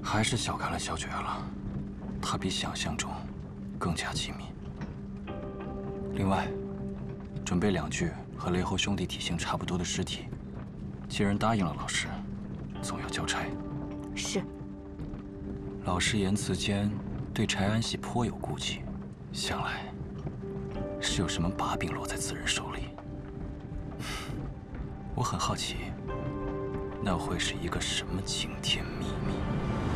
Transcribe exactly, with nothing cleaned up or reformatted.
还是小看了萧绝了，他比想象中更加机密。另外，准备两具和雷侯兄弟体型差不多的尸体。既然答应了老师，总要交差。 是。 老师言辞间对柴安喜颇有顾忌，想来是有什么把柄落在此人手里。我很好奇，那会是一个什么惊天秘密？